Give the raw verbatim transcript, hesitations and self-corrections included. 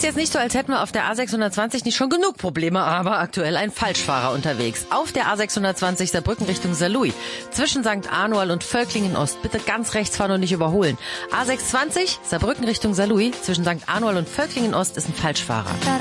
Ist jetzt nicht so, als hätten wir auf der A sechshundertzwanzig nicht schon genug Probleme, aber aktuell ein Falschfahrer unterwegs. Auf der A sechshundertzwanzig Saarbrücken Richtung Saarlouis. Zwischen Sankt Anual und Völklingen Ost. Bitte ganz rechts fahren und nicht überholen. A sechshundertzwanzig Saarbrücken Richtung Saarlouis. Zwischen Sankt Anual und Völklingen Ost ist ein Falschfahrer.